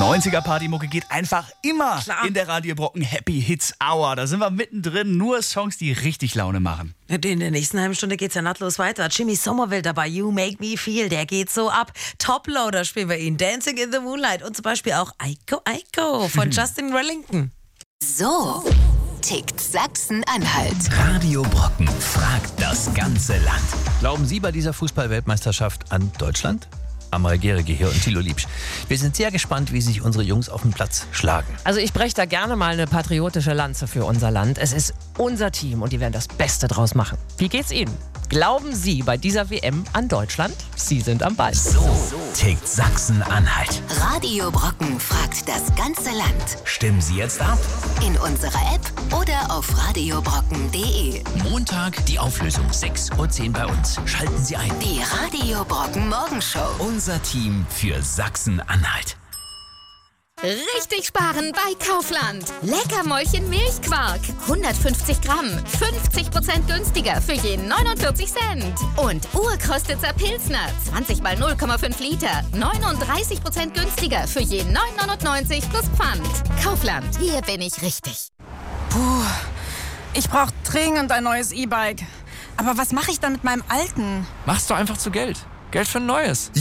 90er-Partymucke geht einfach immer in der Radio Brocken Happy Hits Hour. Da sind wir mittendrin, nur Songs, die richtig Laune machen. In der nächsten halben Stunde geht's ja nahtlos weiter. Jimmy Somerville dabei, You Make Me Feel, der geht so ab. Toploader spielen wir ihn, Dancing in the Moonlight und zum Beispiel auch Eiko Eiko von Justin Wellington. So tickt Sachsen-Anhalt. Radio Brocken fragt das ganze Land. Glauben Sie bei dieser Fußball-Weltmeisterschaft an Deutschland? Amrei Gerige hier und Thilo Liebsch. Wir sind sehr gespannt, wie sich unsere Jungs auf dem Platz schlagen. Also ich breche da gerne mal eine patriotische Lanze für unser Land. Es ist unser Team und die werden das Beste draus machen. Wie geht's Ihnen? Glauben Sie bei dieser WM an Deutschland? Sie sind am Ball. So tickt Sachsen-Anhalt. Radio Brocken fragt das ganze Land. Stimmen Sie jetzt ab. In unserer App oder auf radiobrocken.de. Montag die Auflösung, 6:10 Uhr bei uns. Schalten Sie ein. Die Radio Brocken Morgenshow. Unser Team für Sachsen-Anhalt. Richtig sparen bei Kaufland. Leckermäulchen Milchquark. 150 Gramm. 50% günstiger für je 49 Cent. Und Urkostitzer Pilsner. 20 mal 0,5 Liter. 39% günstiger für je 9,99 plus Pfand. Kaufland. Hier bin ich richtig. Puh, ich brauche dringend ein neues E-Bike. Aber was mache ich dann mit meinem alten? Machst du einfach zu Geld. Geld für ein neues.